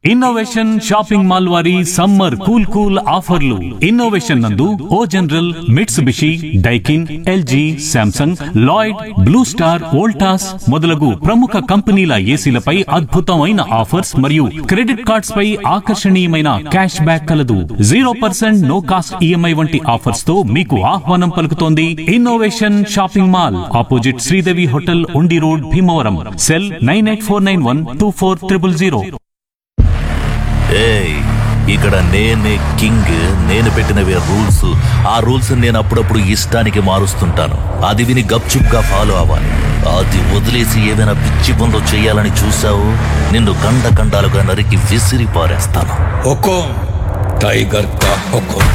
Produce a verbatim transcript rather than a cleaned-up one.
Innovation shopping mall వారి summer cool cool ఆఫర్లు. Innovation నందు ఓ general, Mitsubishi, Daikin, LG, Samsung, Lloyd, blue star, Voltas మొదలగు ప్రముఖ కంపెనీల ఏసీలపై అద్భుతమైన ఆఫర్స్ మరియు క్రెడిట్ కార్డ్స్ పై ఆకర్షణీయమైన క్యాష్ బ్యాక్ కలదు. Zero percent no cost EMI వంటి ఆఫర్స్ తో మీకు ఆహ్వానం పలుకుతోంది innovation shopping mall, opposite Sridevi hotel, ఉండి road, Bhimavaram. Cell nine eight four nine one two four triple zero. ఏయ్, ఇక్కడ నేనే కింగ్. నేను పెట్టినవే రూల్స్. ఆ రూల్స్ నేను అప్పుడప్పుడు ఇష్టానికి మారుస్తుంటాను. అది విని గప్చుప్గా ఫాలో అవ్వాలి. అది వదిలేసి ఏదైనా పిచ్చి పనులు చేయాలని చూసావు, నిన్ను కండ కండాలుగా నరికి విసిరి పారేస్తాను. హుకుం టైగర్ కా హుకుం.